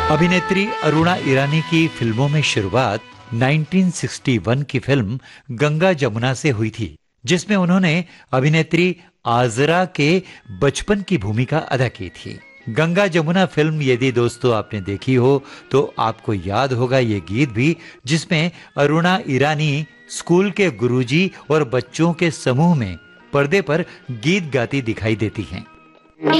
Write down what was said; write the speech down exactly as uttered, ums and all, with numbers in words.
अभिनेत्री अरुणा ईरानी की फिल्मों में शुरुआत उन्नीस सौ इकसठ की फिल्म गंगा जमुना से हुई थी, जिसमें उन्होंने अभिनेत्री आजरा के बचपन की भूमिका अदा की थी। गंगा जमुना फिल्म यदि दोस्तों आपने देखी हो तो आपको याद होगा ये गीत भी, जिसमें अरुणा ईरानी स्कूल के गुरुजी और बच्चों के समूह में पर्दे पर गीत गाती दिखाई देती हैं।